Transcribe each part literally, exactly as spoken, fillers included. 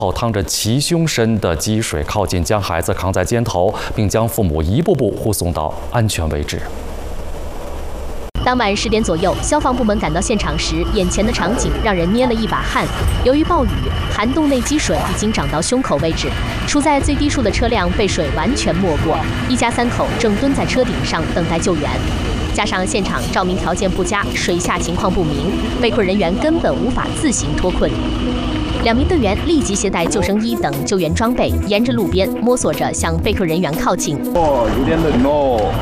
后趟着齐胸深的积水靠近，将孩子扛在肩头，并将父母一步步护送到安全位置。 当晚十点左右，消防部门赶到现场时，眼前的场景让人捏了一把汗。由于暴雨，涵洞内积水已经涨到胸口位置，处在最低处的车辆被水完全没过，一家三口正蹲在车顶上等待救援。加上现场照明条件不佳，水下情况不明，被困人员根本无法自行脱困。两名队员立即携带救生衣等救援装备，沿着路边摸索着向被困人员靠近。 哦，有点冷哦。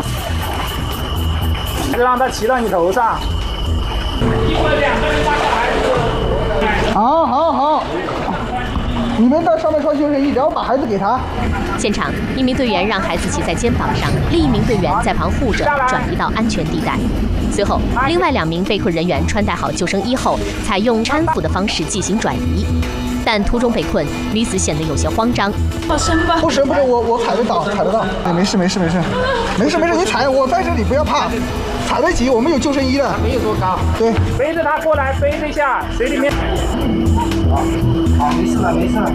就让他骑到你头上。一会儿两个人把小孩子。好，好，好。你们到上面穿救生衣，然后把孩子给他。 现场，一名队员让孩子骑在肩膀上，另一名队员在旁护着，转移到安全地带。随后，另外两名被困人员穿戴好救生衣后，采用搀扶的方式进行转移。但途中被困，女子显得有些慌张。 好深吧？ 不是不是，我我踩得到，踩得到。对，没事没事没事，没事没事，你踩，我在这里，不要怕。 踩得及，我们有救生衣的。没有多高。对，背着他过来，背着一下水里面。好，好，没事了，没事了。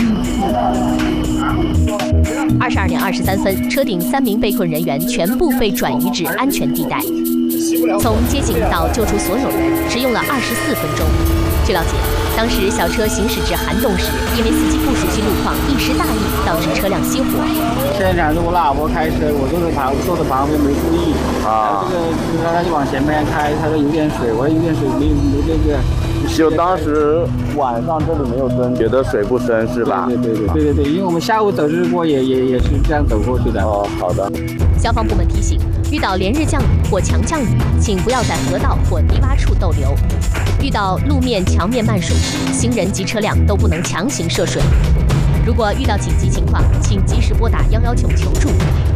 二十二点二十三分，车顶三名被困人员全部被转移至安全地带。从接警到救出所有人，只用了二十四分钟。据了解，当时小车行驶至涵洞时，因为司机不熟悉路况，一时大意导致车辆熄火。 现场这个拉我开车，我坐在旁，坐在旁边没注意，啊，这个他就往前面开，他说有点水，我说有点水，没没这个。 就当时晚上这里没有灯，觉得水不深是吧？ 对对对对对对，因为我们下午走日过也也也是这样走过去的。 哦，好的。 消防部门提醒，遇到连日降雨或强降雨，请不要在河道或泥洼处逗留。遇到路面、桥面漫水时，行人及车辆都不能强行涉水。如果遇到紧急情况，请及时拨打一一九求助。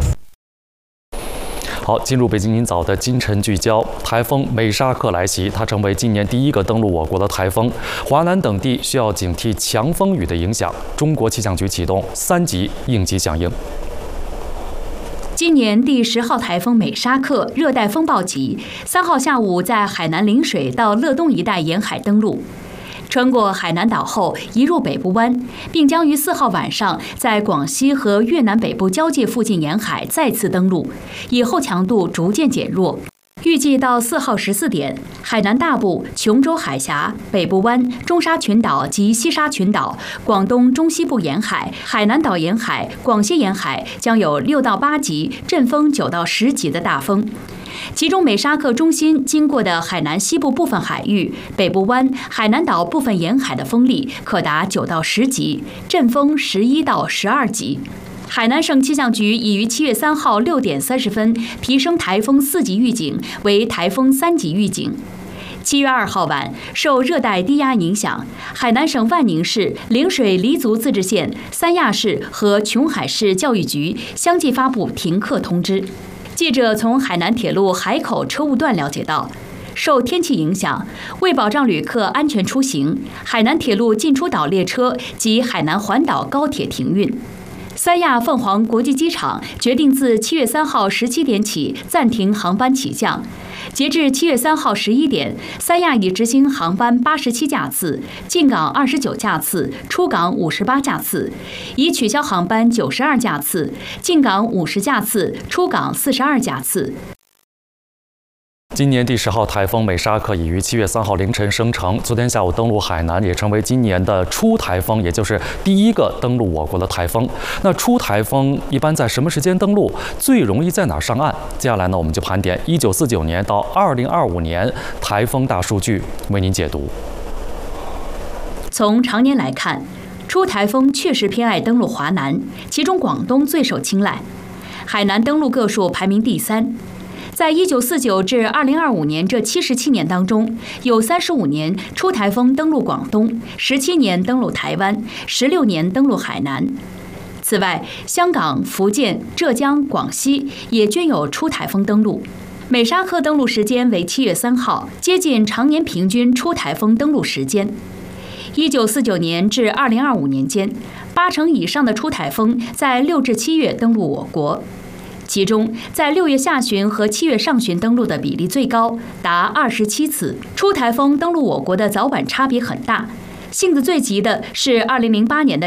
好，进入北京今早的今晨聚焦，台风美沙克来袭，它成为今年第一个登陆我国的台风，华南等地需要警惕强风雨的影响。中国气象局启动三级应急响应。 今年第十号台风美沙克热带风暴级，三号下午在海南陵水到乐东一带沿海登陆，穿过海南岛后移入北部湾，并将于四号晚上在广西和越南北部交界附近沿海再次登陆，以后强度逐渐减弱。 预计到四号十四点，海南大部、琼州海峡、北部湾、中沙群岛及西沙群岛、广东中西部沿海、海南岛沿海、广西沿海将有六到八级、阵风九到十级的大风。其中，美沙克中心经过的海南西部部分海域、北部湾、海南岛部分沿海的风力可达九到十级，阵风十一到十二级。 海南省气象局已于七月三号六点三十分提升台风四级预警为台风三级预警。七月二号晚，受热带低压影响，海南省万宁市、陵水黎族自治县、三亚市和琼海市教育局相继发布停课通知。记者从海南铁路海口车务段了解到，受天气影响，为保障旅客安全出行，海南铁路进出岛列车及海南环岛高铁停运。 三亚凤凰国际机场决定自七月三号十七点起暂停航班起降。截至七月三号十一点，三亚已执行航班八十七架次，进港二十九架次，出港五十八架次，已取消航班九十二架次，进港五十架次，出港四十二架次。 今年第十号台风美沙克已于七月三号凌晨生成，昨天下午登陆海南，也成为今年的初台风，也就是第一个登陆我国的台风。那初台风一般在什么时间登陆？最容易在哪儿上岸？接下来呢，我们就盘点一九四九年到二零二五年台风大数据，为您解读。 从常年来看，初台风确实偏爱登陆华南，其中广东最受青睐，海南登陆个数排名第三。 在一九四九至二零二五年这七十七年当中，有三十五年初台风登陆广东，十七年登陆台湾，十六年登陆海南。此外，香港、福建、浙江、广西也均有初台风登陆。美沙克登陆时间为七月三号，接近常年平均初台风登陆时间。一九四九年至二零二五年间，八成以上的初台风在六至七月登陆我国。 其中，在六月下旬和七月上旬登陆的比例最高，达二十七次。初台风登陆我国的早晚差别很大， 性子最急的是二零零八年的